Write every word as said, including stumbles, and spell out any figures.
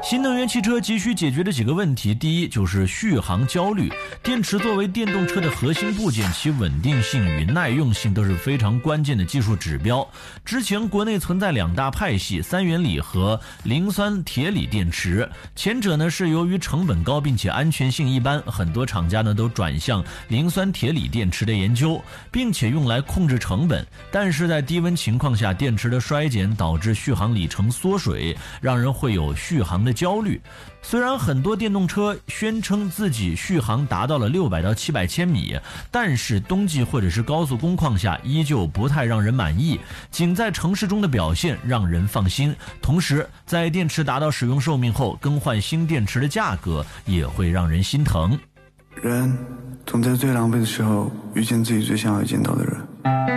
新能源汽车急需解决的几个问题，第一就是续航焦虑。电池作为电动车的核心部件，其稳定性与耐用性都是非常关键的技术指标。之前国内存在两大派系，三元锂和磷酸铁锂电池。前者呢是由于成本高并且安全性一般，很多厂家呢都转向磷酸铁锂电池的研究，并且用来控制成本。但是在低温情况下，电池的衰减导致续航里程缩水，让人会有续航的焦虑。虽然很多电动车宣称自己续航达到了六百到七百千米，但是冬季或者是高速工况下依旧不太让人满意，仅在城市中的表现让人放心。同时在电池达到使用寿命后，更换新电池的价格也会让人心疼。 人总在最狼狈的时候遇见自己最想要见到的人。